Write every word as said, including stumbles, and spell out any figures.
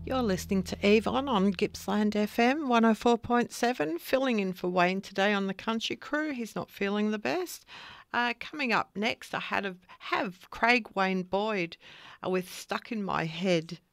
You're listening to Yvonne on Gippsland F M one oh four point seven, filling in for Wayne today on the Country Crew. He's not feeling the best. Uh, coming up next, I had a, have Craig Wayne Boyd uh, with Stuck in My Head.